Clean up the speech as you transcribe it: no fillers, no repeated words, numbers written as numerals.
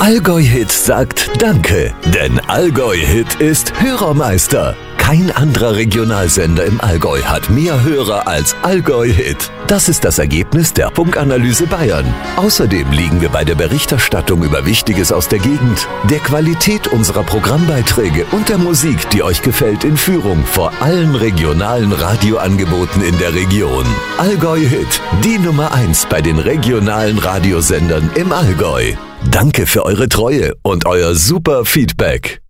Allgäu Hit sagt Danke, denn Allgäu Hit ist Hörermeister. Kein anderer Regionalsender im Allgäu hat mehr Hörer als Allgäu Hit. Das ist das Ergebnis der Funkanalyse Bayern. Außerdem liegen wir bei der Berichterstattung über Wichtiges aus der Gegend, der Qualität unserer Programmbeiträge und der Musik, die euch gefällt, in Führung vor allen regionalen Radioangeboten in der Region. Allgäu Hit, die Nummer 1 bei den regionalen Radiosendern im Allgäu. Danke für eure Treue und euer super Feedback.